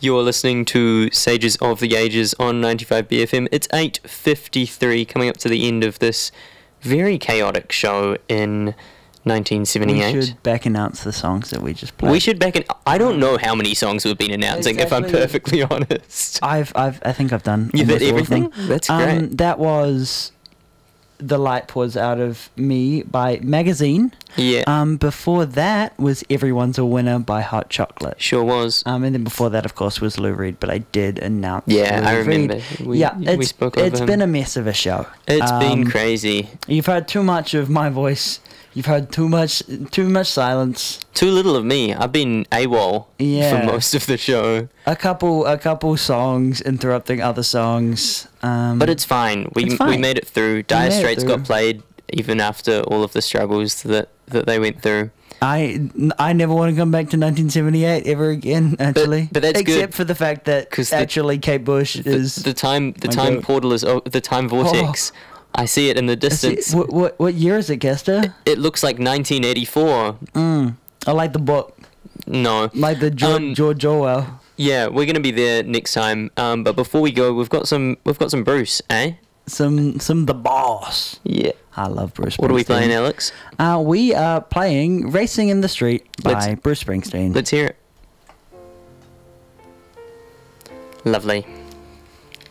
You're listening to Sages of the Ages on 95 BFM. It's 8:53, coming up to the end of this very chaotic show in 1978. We should back announce the songs that we just played. We should back in. I don't know how many songs we've been announcing, if I'm perfectly honest. I think I've done. You've hit almost all of everything? them. That's great. That was The Light Pours Out of Me by Magazine. Yeah. Before that was Everyone's a Winner by Hot Chocolate. Sure was. And then before that, of course, was Lou Reed, but I did announce. Yeah, Lou I remember. Reed. We spoke of It's him. been a mess of a show. It's been crazy. You've heard too much of my voice. You've heard too much silence. Too little of me. I've been AWOL Yeah. for most of the show. A couple songs interrupting other songs. But it's fine. We made it through. Dire made it Straits through. got played even after all of the struggles that they went through. I never want to come back to 1978 ever again. Actually, but that's good. except for the fact that actually Kate Bush is the time goat. portal is the time vortex. I see it in the distance. What year is it, Kester? It looks like 1984. I like the book. No, Like the George Orwell. Yeah, we're gonna be there next time. But before we go, we've got some Bruce, eh? Some The Boss. Yeah. I love Bruce Springsteen. What are we playing, Alex? We are playing Racing in the Street by Bruce Springsteen. Let's hear it. Lovely.